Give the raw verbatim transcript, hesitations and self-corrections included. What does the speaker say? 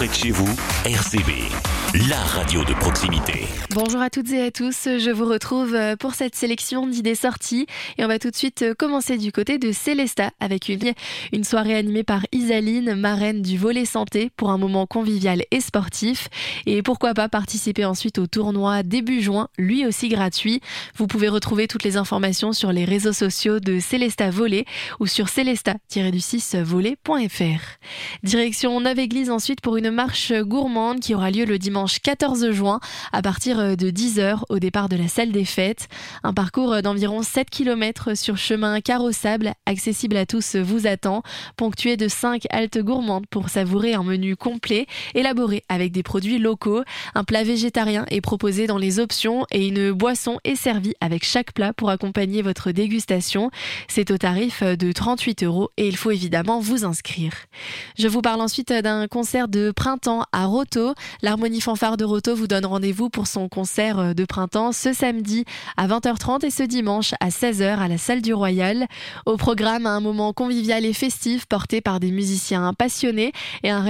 près de chez vous, R C B, la radio de proximité. Bonjour à toutes et à tous, je vous retrouve pour cette sélection d'idées sorties et on va tout de suite commencer du côté de Célestat avec une, une soirée animée par Isaline, marraine du volley santé pour un moment convivial et sportif. Et pourquoi pas participer ensuite au tournoi début juin, lui aussi gratuit. Vous pouvez retrouver toutes les informations sur les réseaux sociaux de Célestat Volley ou sur célestat tiret du six volley point f r. Direction Neuve-Église ensuite pour une marche gourmande qui aura lieu le dimanche quatorze juin à partir de dix heures au départ de la salle des fêtes. Un parcours d'environ sept kilomètres sur chemin carrossable, accessible à tous, vous attend, ponctué de cinq haltes gourmandes pour savourer un menu complet, élaboré avec des produits locaux. Un plat végétarien est proposé dans les options et une boisson est servie avec chaque plat pour accompagner votre dégustation. C'est au tarif de trente-huit euros et il faut évidemment vous inscrire. Je vous parle ensuite d'un concert de printemps à Roto. L'Harmonie Fanfare de Roto vous donne rendez-vous pour son concert de printemps ce samedi à vingt heures trente et ce dimanche à seize heures à la salle du Royal. Au programme, un moment convivial et festif porté par des musiciens passionnés et un